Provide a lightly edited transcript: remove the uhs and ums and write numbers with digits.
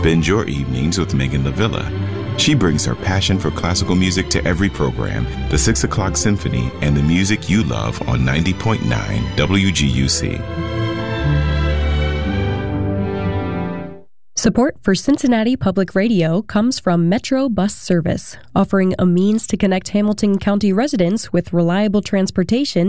Spend your evenings with Megan LaVilla. She brings her passion for classical music to every program, the 6 o'clock Symphony, and the music you love on 90.9 WGUC. Support for Cincinnati Public Radio comes from Metro Bus Service, offering a means to connect Hamilton County residents with reliable transportation